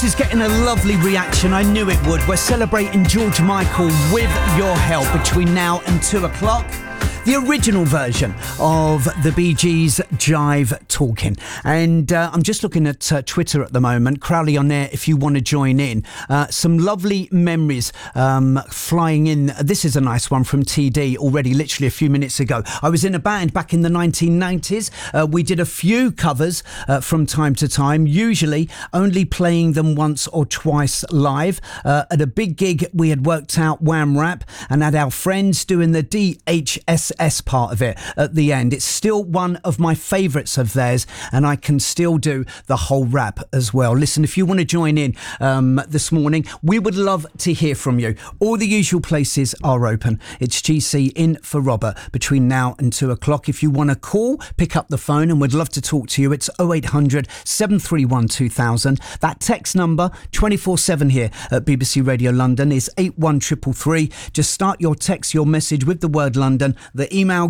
This is getting a lovely reaction. I knew it would. We're celebrating George Michael with your help between now and 2 o'clock. The original version of the Bee Gees' Jive Talking. And I'm just looking at Twitter at the moment. Crowley on there if you want to join in. Some lovely memories flying in. This is a nice one from TD already, literally a few minutes ago. I was in a band back in the 1990s. We did a few covers from time to time, usually only playing them once or twice live. At a big gig, we had worked out Wham Rap and had our friends doing the DHS part of it at the end. It's still one of my favourites of theirs, and I can still do the whole rap as well. Listen, if you want to join in this morning, we would love to hear from you. All the usual places are open. It's GC in for Robert between now and 2 o'clock. If you want to call, pick up the phone and we'd love to talk to you. It's 0800 731 2000. That text number 24/7 here at BBC Radio London is 81333. Just start your text, your message with the word London. The email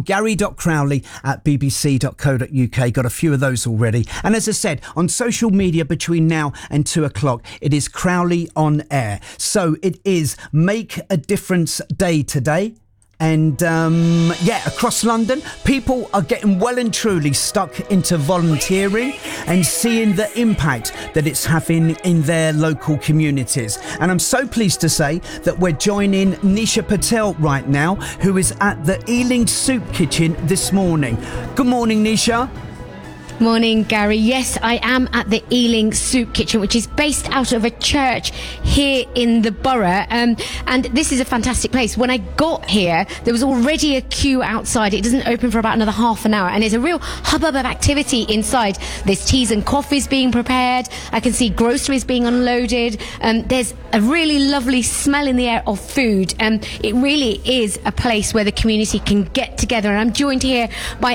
gary.crowley@bbc.co.uk. Got a few of those already. And as I said, on social media between now and 2 o'clock, it is Crowley on Air. So it is Make a Difference Day today. And across London, people are getting well and truly stuck into volunteering and seeing the impact that it's having in their local communities. And I'm so pleased to say that we're joining Nisha Patel right now, who is at the Ealing Soup Kitchen this morning. Good morning, Nisha. Morning, Gary. Yes, I am at the Ealing Soup Kitchen, which is based out of a church here in the borough. And this is a fantastic place. When I got here, there was already a queue outside. It doesn't open for about another half an hour. And there's a real hubbub of activity inside. There's teas and coffees being prepared. I can see groceries being unloaded. There's a really lovely smell in the air of food. It really is a place where the community can get together. And I'm joined here by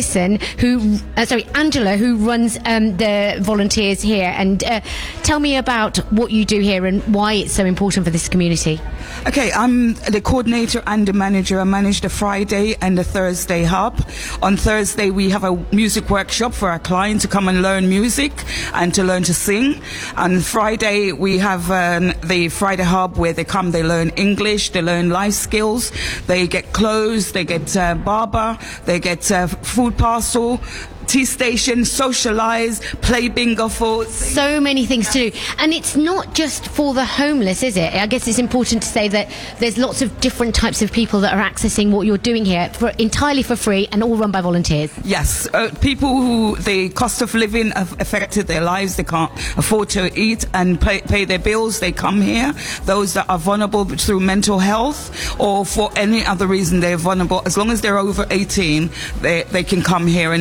Angela, who runs the volunteers here. And tell me about what you do here and why it's so important for this community. Okay, I'm the coordinator and the manager. I manage the Friday and the Thursday hub. On Thursday, we have a music workshop for our clients to come and learn music and to learn to sing. On Friday, we have the Friday hub where they come, they learn English, they learn life skills, they get clothes, they get barber, they get food parcel, tea station, socialise, play bingo for... So many things to do. And it's not just for the homeless, is it? I guess it's important to say that there's lots of different types of people that are accessing what you're doing here entirely for free and all run by volunteers. Yes, people who the cost of living have affected their lives, they can't afford to eat and pay their bills, they come here. Those that are vulnerable through mental health or for any other reason they're vulnerable, as long as they're over 18, they can come here and